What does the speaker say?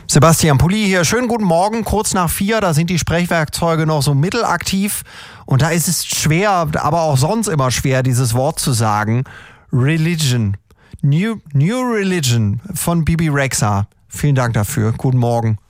Sebastian Pulli hier. Schönen guten Morgen, kurz nach 4, da sind die Sprechwerkzeuge noch so mittelaktiv und da ist es schwer, aber auch sonst immer schwer, dieses Wort zu sagen. Religion. New Religion von Bibi Rexha. Vielen Dank dafür. Guten Morgen.